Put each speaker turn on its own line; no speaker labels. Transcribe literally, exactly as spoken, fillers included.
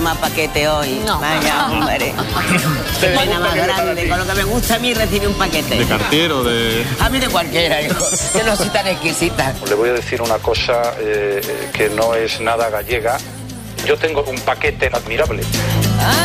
Más paquete hoy.
No.
Vaya, hombre. Qué pena más grande. Con lo que me gusta a mí recibir un paquete.
¿De cartero? De...
A mí de cualquiera, hijo. Yo no soy tan exquisita.
Le voy a decir una cosa eh, que no es nada gallega. Yo tengo un paquete admirable.